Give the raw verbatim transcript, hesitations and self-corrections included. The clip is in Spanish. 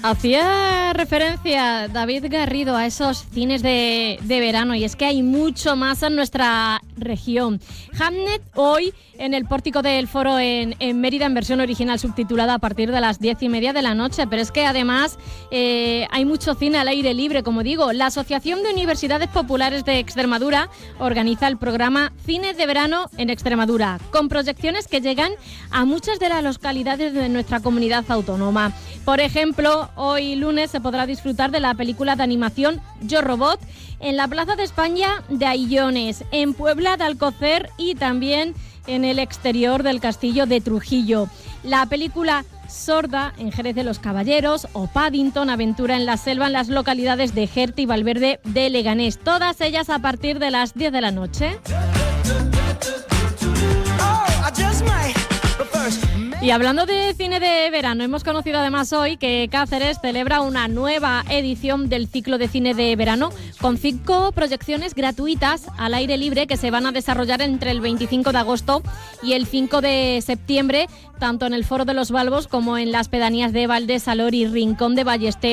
Hacía referencia David Garrido a esos cines de, de verano, y es que hay mucho más en nuestra región. Hamnet hoy en el pórtico del Foro en, en Mérida, en versión original subtitulada, a partir de las diez y media de la noche. Pero es que además eh, hay mucho cine al aire libre, como digo. La Asociación de Universidades Populares de Extremadura organiza el programa Cines de Verano en Extremadura, con proyecciones que llegan a muchas de las localidades de nuestra comunidad autónoma. Por ejemplo, hoy lunes se podrá disfrutar de la película de animación Yo Robot en la Plaza de España de Aillones, en Puebla de Alcocer y también en el exterior del Castillo de Trujillo. La película Sorda en Jerez de los Caballeros o Paddington, Aventura en la Selva, en las localidades de Jerte y Valverde de Leganés. Todas ellas a partir de las diez de la noche. Y hablando de cine de verano, hemos conocido además hoy que Cáceres celebra una nueva edición del ciclo de cine de verano con cinco proyecciones gratuitas al aire libre que se van a desarrollar entre el veinticinco de agosto y el cinco de septiembre, tanto en el Foro de los Balbos como en las pedanías de Valdesalor y Rincón de Ballester.